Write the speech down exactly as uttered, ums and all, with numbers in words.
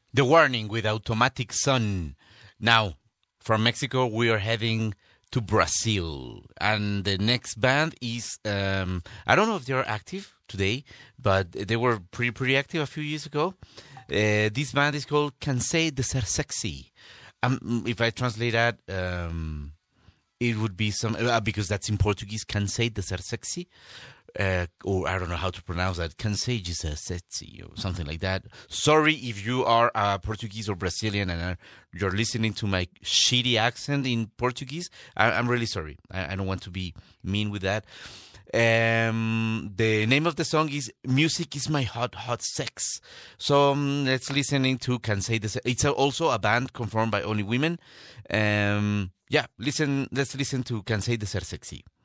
The Warning with Automatic Sun. Now, from Mexico, we are heading to Brazil. And the next band is, um, I don't know if they're active today, but they were pretty, pretty active a few years ago. Uh, this band is called Cansei de Ser Sexy. Um, if I translate that, um, it would be some, uh, because that's in Portuguese, Cansei de Ser Sexy. Uh, or I don't know how to pronounce that, Cansei de Ser Sexy, or something like that. Sorry if you are uh, Portuguese or Brazilian and are, you're listening to my shitty accent in Portuguese. I, I'm really sorry. I, I don't want to be mean with that. Um, the name of the song is Music is My Hot, Hot Sex. So um, let's listen to Cansei de Ser. It's a, also a band conformed by only women. Um, yeah, listen. Let's listen to Cansei de Ser Sexy.